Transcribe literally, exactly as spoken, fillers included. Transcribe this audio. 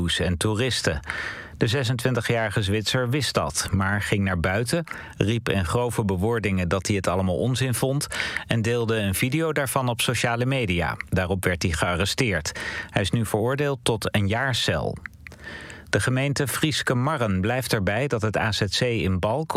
barbecue en toeristen. De zesentwintigjarige Zwitser wist dat, maar ging naar buiten, riep in grove bewoordingen dat hij het allemaal onzin vond en deelde een video daarvan op sociale media. Daarop werd hij gearresteerd. Hij is nu veroordeeld tot een jaar cel. De gemeente Frieske Marren blijft erbij dat het A Z C in Balk